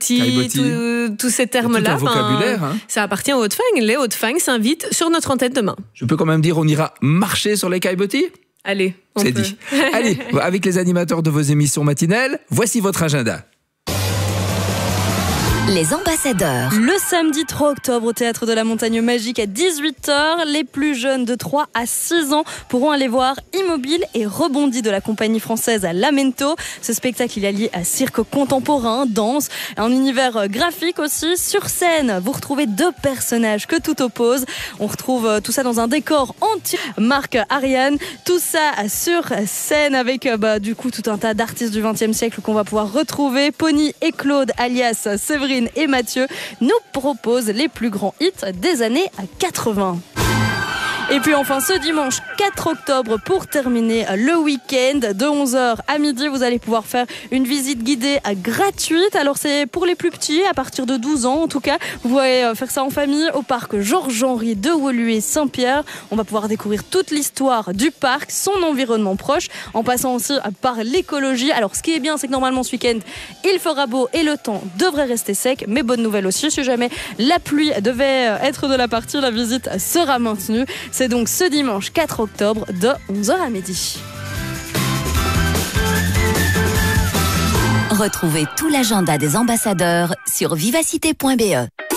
caillebotis, tous ces termes-là. Tout un vocabulaire. Ça appartient aux Hautes-Fagnes. Les Hautes-Fagnes s'invitent sur notre antenne demain. Je peux quand même dire, on ira marcher sur les caillebotis ? Allez, c'est dit. Allez, avec les animateurs de vos émissions matinales, voici votre agenda. Les ambassadeurs. Le samedi 3 octobre au Théâtre de la Montagne Magique à 18h, les plus jeunes de 3 à 6 ans pourront aller voir Immobile et Rebondi de la compagnie française Lamento. Ce spectacle, il est lié à cirque contemporain, danse, un univers graphique aussi. Sur scène, vous retrouvez 2 personnages que tout oppose. On retrouve tout ça dans un décor entier. Marc, Ariane, tout ça sur scène avec du coup tout un tas d'artistes du XXe siècle qu'on va pouvoir retrouver. Pony et Claude alias Séverine et Mathieu nous proposent les plus grands hits des années 80. Et puis enfin ce dimanche 4 octobre pour terminer le week-end de 11h à midi, vous allez pouvoir faire une visite guidée gratuite. Alors c'est pour les plus petits, à partir de 12 ans en tout cas. Vous pouvez faire ça en famille au parc Georges-Henri de Woluwe-Saint-Pierre. On va pouvoir découvrir toute l'histoire du parc, son environnement proche, en passant aussi par l'écologie. Alors ce qui est bien, c'est que normalement ce week-end, il fera beau et le temps devrait rester sec. Mais bonne nouvelle aussi, si jamais la pluie devait être de la partie, la visite sera maintenue. C'est donc ce dimanche 4 octobre de 11h à midi. Retrouvez tout l'agenda des ambassadeurs sur vivacité.be.